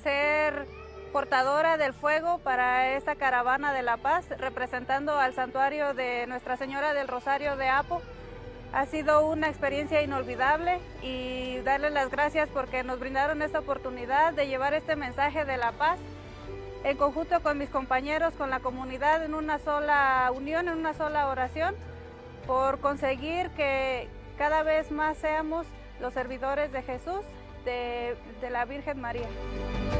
ser portadora del fuego para esta caravana de la paz, representando al santuario de Nuestra Señora del Rosario de Apo. Ha sido una experiencia inolvidable y darles las gracias porque nos brindaron esta oportunidad de llevar este mensaje de la paz en conjunto con mis compañeros, con la comunidad, en una sola unión, en una sola oración, por conseguir que cada vez más seamos los servidores de Jesús, de la Virgen María.